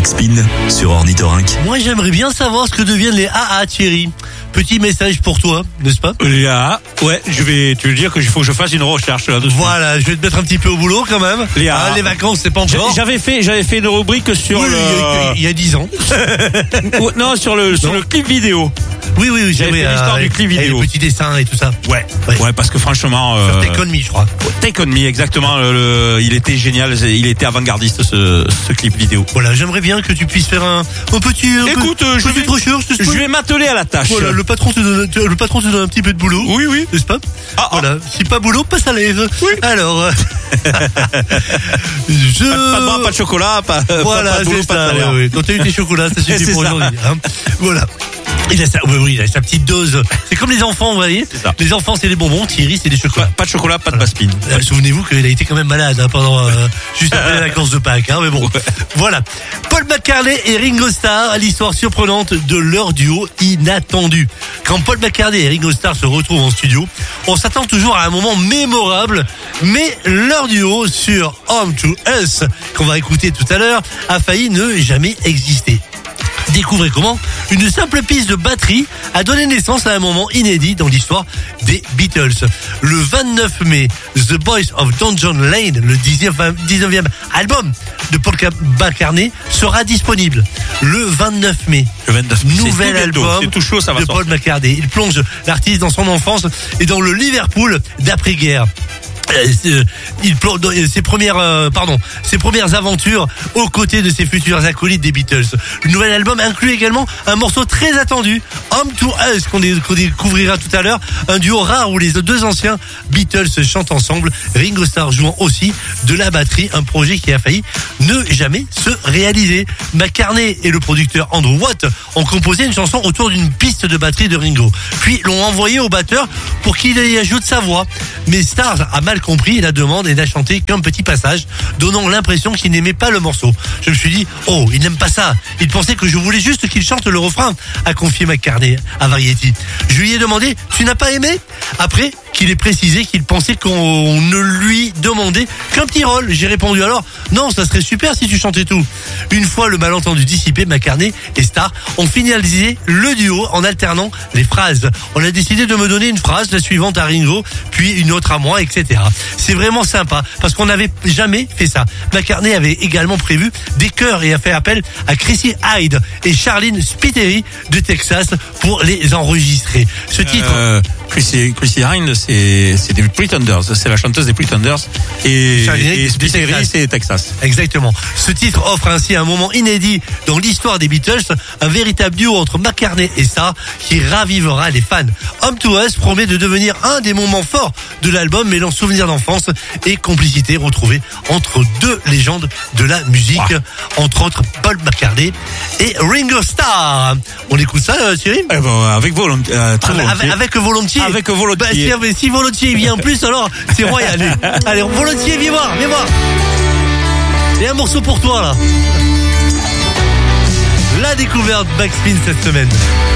Backspin sur Ornithorynque. Moi, j'aimerais bien savoir ce que deviennent les AA, Thierry. Petit message pour toi, n'est-ce pas? Les AA, ouais, tu veux dire qu'il faut que je fasse une recherche là-dessus. Voilà, je vais te mettre un petit peu au boulot quand même. Les AA. Les vacances, c'est pas encore. J'avais fait une rubrique sur il y a 10 ans. non, sur le clip vidéo. Oui, J'avais fait l'histoire du clip vidéo. Les petits dessins et tout ça. Ouais, parce que franchement... Sur Take On Me, je crois. Take On Me, exactement. Il était génial, il était avant-gardiste ce clip vidéo. Voilà, j'aimerais bien que tu puisses faire un petit... Écoute, petite recherche. Je vais m'atteler à la tâche. Voilà, le patron te donne un petit peu de boulot. Oui. N'est-ce pas? Voilà, si pas boulot, pas salaire. Oui. Alors... Pas de bras, pas de chocolat, voilà, pas de boulot, c'est pas de ça. salaire. Oui. Quand t'as eu tes chocolats, ça suffit pour aujourd'hui. Hein. Voilà. Il a sa petite dose. C'est comme les enfants, vous voyez. C'est ça. Les enfants, c'est les bonbons. Thierry, c'est des chocolats. Pas de chocolat, pas de Backspin. Souvenez-vous qu'il a été quand même malade pendant juste après les vacances de Pâques. Hein, mais bon, voilà. Paul McCartney et Ringo Starr, l'histoire surprenante de leur duo inattendu. Quand Paul McCartney et Ringo Starr se retrouvent en studio, on s'attend toujours à un moment mémorable, mais leur duo sur Home to Us, qu'on va écouter tout à l'heure, a failli ne jamais exister. Découvrez comment une simple piste de batterie a donné naissance à un moment inédit dans l'histoire des Beatles. Le 29 mai, The Boys of Donjon Lane, le 19e album de Paul McCartney, sera disponible. Le 29 mai, Le 29 mai, nouvel album c'est tout chaud, ça va de Paul sortir. McCartney. Il plonge l'artiste dans son enfance et dans le Liverpool d'après-guerre. Il plonge dans ses premières aventures aux côtés de ses futurs acolytes des Beatles. Le nouvel album inclut également un morceau très attendu, Home to Us, qu'on découvrira tout à l'heure, un duo rare où les deux anciens Beatles chantent ensemble, Ringo Starr jouant aussi de la batterie, un projet qui a failli ne jamais se réaliser. McCartney et le producteur Andrew Watt ont composé une chanson autour d'une piste de batterie de Ringo, puis l'ont envoyé au batteur pour qu'il y ajoute sa voix. Mais Starr a mal compris la demande et n'a chanté qu'un petit passage, donnant l'impression qu'il n'aimait pas le morceau. Je me suis dit, il n'aime pas ça. Il pensait que je voulais juste qu'il chante le refrain, a confié McCartney à Variety. Je lui ai demandé, tu n'as pas aimé? Après qu'il ait précisé qu'il pensait qu'on ne lui demandait qu'un petit rôle. J'ai répondu alors, non, ça serait super si tu chantais tout. Une fois le malentendu dissipé, McCartney et Starr ont finalisé le duo en alternant les phrases. On a décidé de me donner une phrase, la suivante à Ringo, puis une autre à moi, etc. C'est vraiment sympa, parce qu'on n'avait jamais fait ça. McCartney avait également prévu des chœurs et a fait appel à Chrissy Hyde et Charlene Spiteri de Texas pour les enregistrer. Ce titre... Chrissy Hynde, c'est des Pretenders, c'est la chanteuse des Pretenders, et Spiteri, c'est Texas. Exactement. Ce titre offre ainsi un moment inédit dans l'histoire des Beatles, un véritable duo entre McCartney et Starr qui ravivera les fans. Home to Us promet de devenir un des moments forts de l'album, mêlant souvenirs d'enfance et complicité retrouvée entre deux légendes de la musique, entre autres Paul McCartney et Ringo Starr. On écoute ça, Thierry? Avec volontiers. Avec volontiers. Avec volontiers. Si volontiers vient en plus, alors c'est royal. Allez, volontiers, viens voir. Et un morceau pour toi là. La découverte Backspin cette semaine.